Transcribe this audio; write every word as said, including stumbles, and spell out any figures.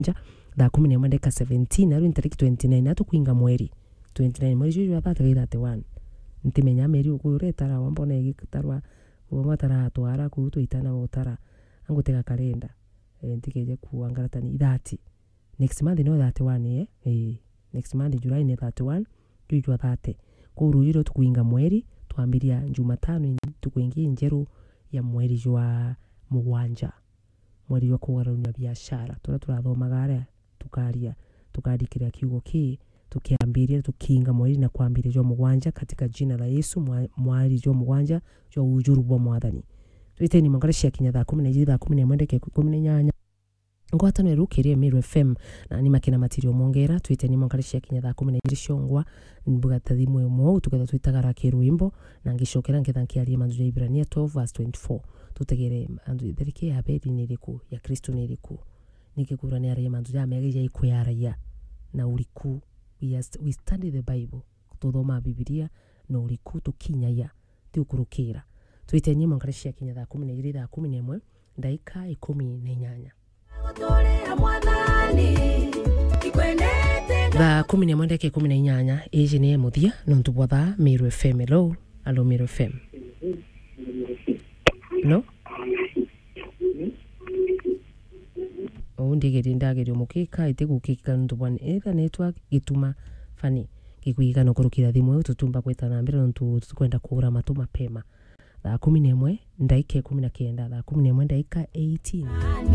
thaa kumi na ĩmwe ndagĩka seventeen na rĩu tarĩki twenty-nine atukwinga mweri twenty-nine mweri juju wa thirty thirty-one ntimenya meri ukuretara wambona igitarwa umo tara twara ku tuitana utara angutega kalenda e, ntikeje kuangaratani thirty next month no thirty-one eh eh next month July ni thirty-one juju wa thirty kurujiro tukwinga mweri twambiria Jumatano tukwingia njeru ya mweri jwa mugwanja mweri wa kugarũnia biashara tura turathomaga aria tukaria tukandikira kiugo ki tukiambiria tukinga mweri na kwambiria jwa mugwanja katika jina la Yesu mweri jwa mugwanja jwa ujuru bwa mwathani twiteni mangara cia kinya thaa kumi na igĩrĩ thaa kumi na ĩmwe ndagĩka ikũmi na inyanya ngwatano irukirie Meru F M na ni makina matirio mongera twiteni mangara cia kinya thaa kumi na igĩrĩ ciongwa mbugata thimwe mo tuketha twitagara kirwimbo na ngicokera ngithankiaria manzu ya Ibrania twelve verse twenty-four tutegere andu therike ya bedi ni riku ya Kristo ni riku nikigura ni aria manzu ya mege ya ikuyaraia na uriku we, are, we study the Bible tuthoma Biblia na uriku tukinyaya tiukurukira twiteni mangara cia kinya thaa kumi na igĩrĩ thaa kumi na ĩmwe ndagĩka ikũmi na inyanya thaa kumi na ĩmwe ndagĩka ikũmi na inyanya ĩji nĩ muthia no tubotha Meru F M. Hello hello Meru F M. No o ndigeri ndageri mukika itegukika ntubani ega network gituma fani gikuiga no kurukira thimu tutumba kwetana mbere no tukwenda kugura matu mapema thaa kumi na ĩmwe ndagĩka ikũmi na kenda thaa kumi na ĩmwe ndagĩka eighteen